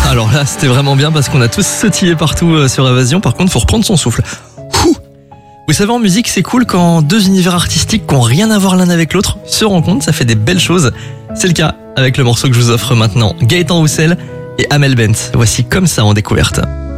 Alors là, c'était vraiment bien parce qu'on a tous sautillé partout sur Évasion. Par contre, faut reprendre son souffle. Ouh. Vous savez, en musique, c'est cool quand deux univers artistiques qui n'ont rien à voir l'un avec l'autre se rencontrent, ça fait des belles choses. C'est le cas avec le morceau que je vous offre maintenant, Gaëtan Roussel et Amel Bent. Voici Comme ça en découverte.